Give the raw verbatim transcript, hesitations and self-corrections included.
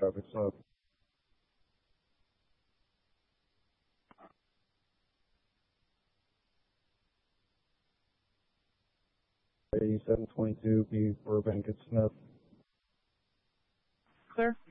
traffic stop. eighty-seven twenty-two, B. Burbank at Smith. Clear.